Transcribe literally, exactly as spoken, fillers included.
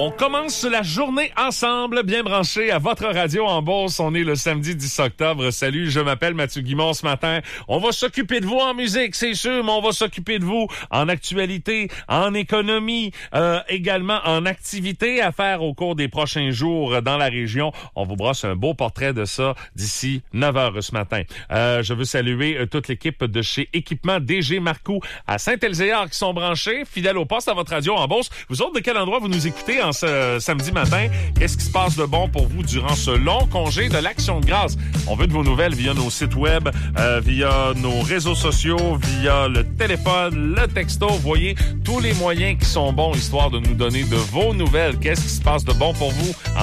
On commence la journée ensemble, bien branché à votre radio en Beauce. On est le samedi dix octobre. Salut, je m'appelle Mathieu Guimond ce matin. On va s'occuper de vous en musique, c'est sûr, mais on va s'occuper de vous en actualité, en économie, euh, également en activité à faire au cours des prochains jours dans la région. On vous brosse un beau portrait de ça d'ici neuf heures ce matin. Euh, je veux saluer euh, toute l'équipe de chez Équipement D G Marcoux à Saint-Elzéar qui sont branchés, fidèles au poste à votre radio en Beauce. Vous autres, de quel endroit vous nous écoutez en ce samedi matin? Qu'est-ce qui se passe de bon pour vous durant ce long congé de l'Action de grâce? On veut de vos nouvelles via nos sites web, euh, via nos réseaux sociaux, via le téléphone, le texto. Vous voyez, tous les moyens qui sont bons, histoire de nous donner de vos nouvelles. Qu'est-ce qui se passe de bon pour vous en